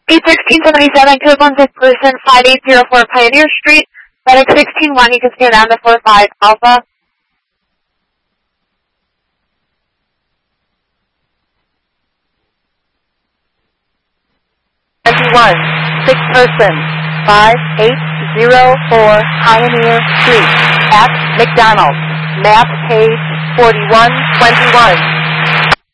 81677 to 16 person, 5804 Pioneer Street. FedEx 161, you can stay down to 45 Alpha. 21, 6 person, 5804 Pioneer Street, at McDonald's, map page 4121.